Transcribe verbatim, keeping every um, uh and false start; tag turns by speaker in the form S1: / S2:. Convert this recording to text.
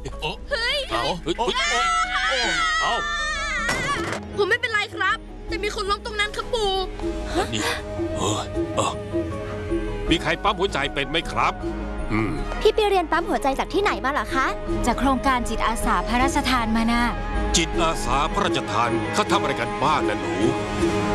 S1: เฮ้ยเอาเอา
S2: ผมไม่เป็นไรครับแต่มีคนล้มตรงนั้นครับปู่
S1: นี่เออเออมีใครปั๊มหัวใจเป็นไหมครับอืม
S3: พี่ไปเรียนปั๊มหัวใจจากที่ไหนมาเหรอคะ
S4: จากโครงการจิตอาสาพระราชทานมานะ
S1: จิตอาสาพระราชทานเขาทำอะไรกันบ้างนะหนู